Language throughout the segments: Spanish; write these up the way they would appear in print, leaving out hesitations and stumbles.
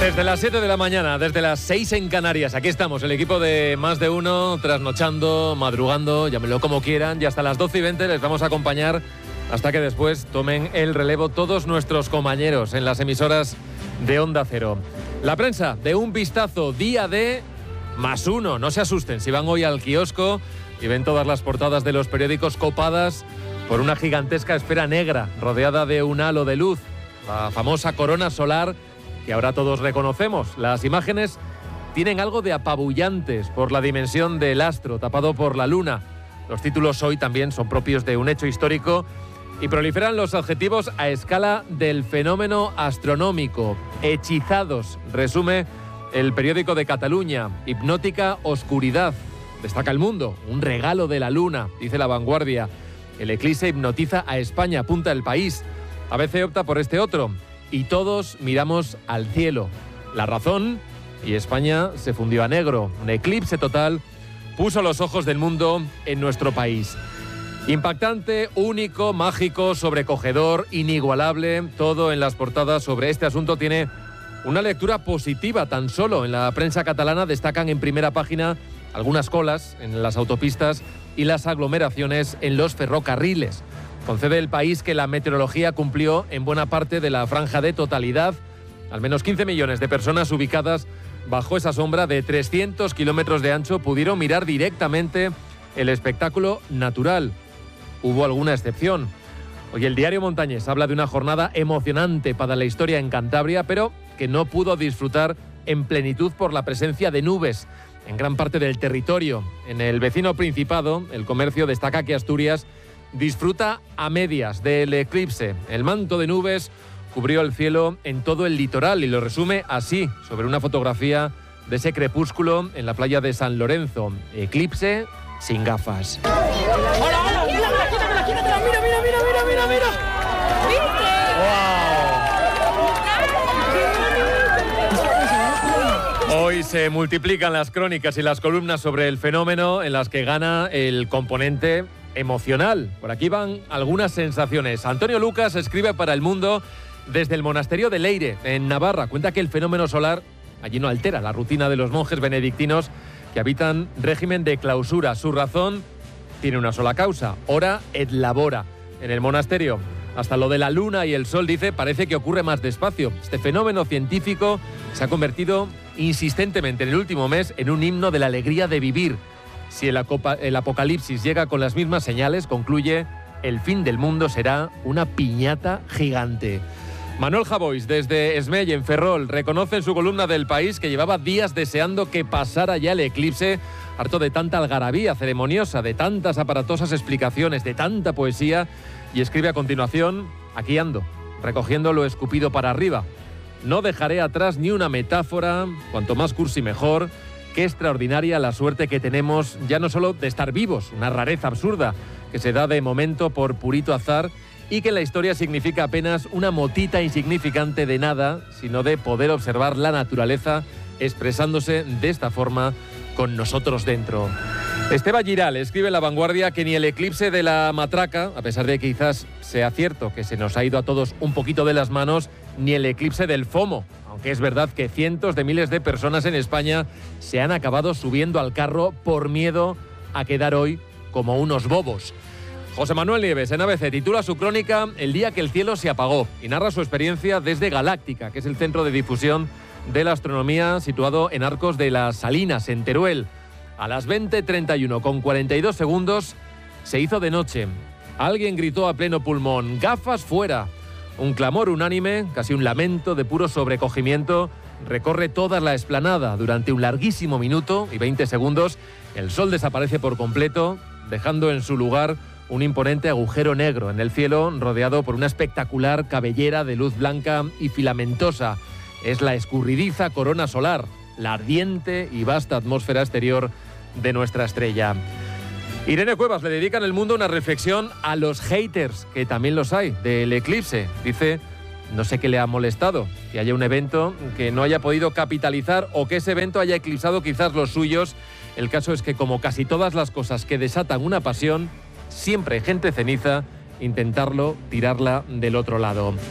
Desde las 7 de la mañana, desde las 6 en Canarias, aquí estamos, el equipo de Más de Uno, trasnochando, madrugando, llámenlo como quieran, y hasta las 12:20 les vamos a acompañar hasta que después tomen el relevo todos nuestros compañeros en las emisoras de Onda Cero. La prensa, de un vistazo, día de Más Uno. No se asusten si van hoy al kiosco y ven todas las portadas de los periódicos copadas por una gigantesca esfera negra rodeada de un halo de luz, la famosa corona solar que ahora todos reconocemos. Las imágenes tienen algo de apabullantes por la dimensión del astro tapado por la luna. Los títulos hoy también son propios de un hecho histórico y proliferan los adjetivos a escala del fenómeno astronómico. Hechizados, resume el periódico de Cataluña. Hipnótica oscuridad, destaca El Mundo. Un regalo de la luna, dice La Vanguardia. El eclipse hipnotiza a España, apunta El País. ABC opta por este otro. Y todos miramos al cielo. La razón, y España se fundió a negro. Un eclipse total puso los ojos del mundo en nuestro país. Impactante, único, mágico, sobrecogedor, inigualable. Todo en las portadas sobre este asunto tiene una lectura positiva tan solo. En la prensa catalana destacan en primera página algunas colas en las autopistas y las aglomeraciones en los ferrocarriles. Concede El País que la meteorología cumplió en buena parte de la franja de totalidad. Al menos 15 millones de personas ubicadas bajo esa sombra de 300 kilómetros de ancho pudieron mirar directamente el espectáculo natural. Hubo alguna excepción. Hoy el diario Montañés habla de una jornada emocionante para la historia en Cantabria, pero que no pudo disfrutar en plenitud por la presencia de nubes en gran parte del territorio. En el vecino Principado, El Comercio destaca que Asturias disfruta a medias del eclipse. El manto de nubes cubrió el cielo en todo el litoral y lo resume así, sobre una fotografía de ese crepúsculo en la playa de San Lorenzo. Eclipse sin gafas. ¡Hola! ¡Quítatela! ¡Mira! ¡Wow! Hoy se multiplican las crónicas y las columnas sobre el fenómeno en las que gana el componente emocional. Por aquí van algunas sensaciones. Antonio Lucas escribe para El Mundo desde el monasterio de Leire, en Navarra. Cuenta que el fenómeno solar allí no altera la rutina de los monjes benedictinos que habitan régimen de clausura. Su razón tiene una sola causa: ora et labora. En el monasterio, hasta lo de la luna y el sol, dice, parece que ocurre más despacio. Este fenómeno científico se ha convertido insistentemente en el último mes en un himno de la alegría de vivir. Si el apocalipsis llega con las mismas señales, concluye, el fin del mundo será una piñata gigante. Manuel Javois, desde Esmell, en Ferrol, reconoce en su columna del País que llevaba días deseando que pasara ya el eclipse, harto de tanta algarabía ceremoniosa, de tantas aparatosas explicaciones, de tanta poesía, y escribe a continuación, aquí ando, recogiendo lo escupido para arriba. No dejaré atrás ni una metáfora, cuanto más cursi mejor. Qué extraordinaria la suerte que tenemos, ya no solo de estar vivos, una rareza absurda que se da de momento por purito azar y que en la historia significa apenas una motita insignificante de nada, sino de poder observar la naturaleza expresándose de esta forma con nosotros dentro. Esteban Giral escribe en La Vanguardia que ni el eclipse de la matraca, a pesar de que quizás sea cierto que se nos ha ido a todos un poquito de las manos, ni el eclipse del FOMO, aunque es verdad que cientos de miles de personas en España se han acabado subiendo al carro por miedo a quedar hoy como unos bobos. José Manuel Nieves, en ABC, titula su crónica El día que el cielo se apagó y narra su experiencia desde Galáctica, que es el centro de difusión de la astronomía situado en Arcos de las Salinas, en Teruel. A las 20:31, con 42 segundos, se hizo de noche. Alguien gritó a pleno pulmón, ¡gafas fuera! Un clamor unánime, casi un lamento de puro sobrecogimiento, recorre toda la explanada. Durante un larguísimo minuto y 20 segundos, el sol desaparece por completo, dejando en su lugar un imponente agujero negro en el cielo, rodeado por una espectacular cabellera de luz blanca y filamentosa. Es la escurridiza corona solar, la ardiente y vasta atmósfera exterior de nuestra estrella. Irene Cuevas le dedica en El Mundo una reflexión a los haters, que también los hay, del eclipse. Dice, no sé qué le ha molestado, que haya un evento que no haya podido capitalizar o que ese evento haya eclipsado quizás los suyos. El caso es que, como casi todas las cosas que desatan una pasión, siempre hay gente ceniza intentarlo tirarla del otro lado.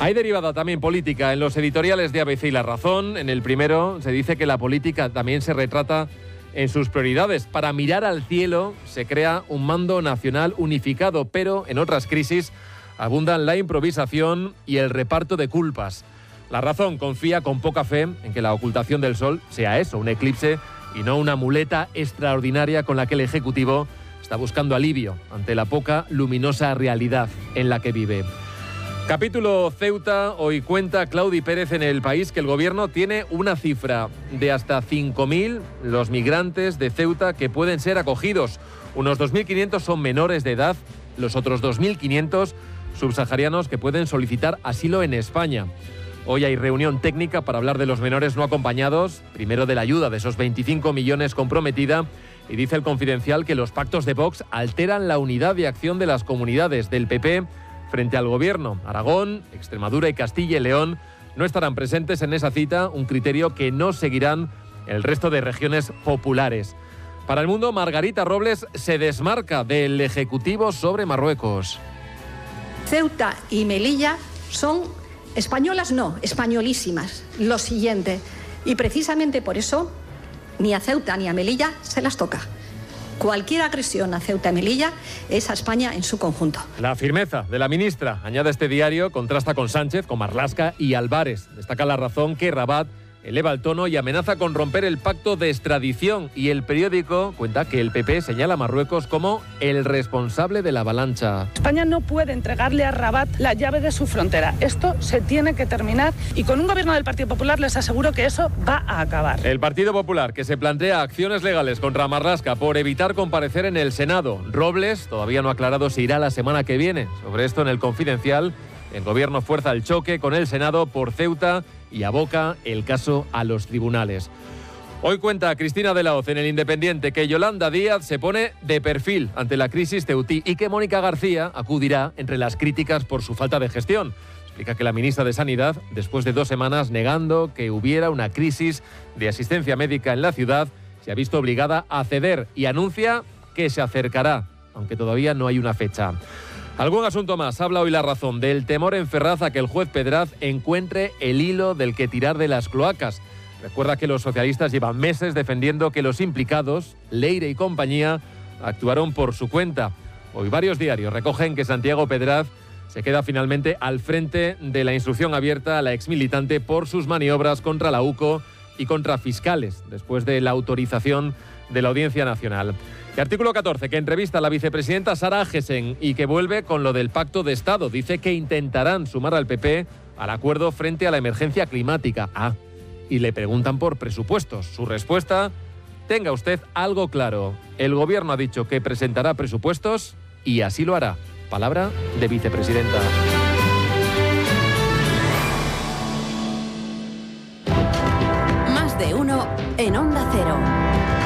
Hay derivada también política en los editoriales de ABC y La Razón. En el primero se dice que la política también se retrata en sus prioridades. Para mirar al cielo se crea un mando nacional unificado, pero en otras crisis abundan la improvisación y el reparto de culpas. La Razón confía con poca fe en que la ocultación del sol sea eso, un eclipse, y no una muleta extraordinaria con la que el Ejecutivo está buscando alivio ante la poca luminosa realidad en la que vive. Capítulo Ceuta. Hoy cuenta Claudi Pérez en El País que el Gobierno tiene una cifra de hasta 5.000 los migrantes de Ceuta que pueden ser acogidos. Unos 2.500 son menores de edad, los otros 2.500 subsaharianos que pueden solicitar asilo en España. Hoy hay reunión técnica para hablar de los menores no acompañados, primero de la ayuda de esos 25 millones comprometida, y dice El Confidencial que los pactos de Vox alteran la unidad de acción de las comunidades del PP frente al Gobierno. Aragón, Extremadura y Castilla y León no estarán presentes en esa cita, un criterio que no seguirán el resto de regiones populares. Para El Mundo, Margarita Robles se desmarca del Ejecutivo sobre Marruecos. Ceuta y Melilla son españolas, no, españolísimas. Lo siguiente. Y precisamente por eso ni a Ceuta ni a Melilla se las toca. Cualquier agresión a Ceuta y Melilla es a España en su conjunto. La firmeza de la ministra, añade este diario, contrasta con Sánchez, con Marlaska y Álvarez. Destaca La Razón que Rabat eleva el tono y amenaza con romper el pacto de extradición. Y el periódico cuenta que el PP señala a Marruecos como el responsable de la avalancha. España no puede entregarle a Rabat la llave de su frontera. Esto se tiene que terminar y con un gobierno del Partido Popular les aseguro que eso va a acabar. El Partido Popular, que se plantea acciones legales contra Marlaska por evitar comparecer en el Senado. Robles todavía no ha aclarado si irá la semana que viene. Sobre esto en El Confidencial, el Gobierno fuerza el choque con el Senado por Ceuta y aboca el caso a los tribunales. Hoy cuenta Cristina de la Hoz en El Independiente que Yolanda Díaz se pone de perfil ante la crisis ceutí y que Mónica García acudirá entre las críticas por su falta de gestión. Explica que la ministra de Sanidad, después de 2 semanas negando que hubiera una crisis de asistencia médica en la ciudad, se ha visto obligada a ceder y anuncia que se acercará, aunque todavía no hay una fecha. Algún asunto más. Habla hoy La Razón del temor en Ferraz a que el juez Pedraz encuentre el hilo del que tirar de las cloacas. Recuerda que los socialistas llevan meses defendiendo que los implicados, Leire y compañía, actuaron por su cuenta. Hoy varios diarios recogen que Santiago Pedraz se queda finalmente al frente de la instrucción abierta a la exmilitante por sus maniobras contra la UCO y contra fiscales, después de la autorización de la Audiencia Nacional. Y artículo 14, que entrevista a la vicepresidenta Sara Agesen y que vuelve con lo del Pacto de Estado. Dice que intentarán sumar al PP al acuerdo frente a la emergencia climática. Y le preguntan por presupuestos. Su respuesta: tenga usted algo claro. El Gobierno ha dicho que presentará presupuestos y así lo hará. Palabra de vicepresidenta. Más de uno en Onda Cero.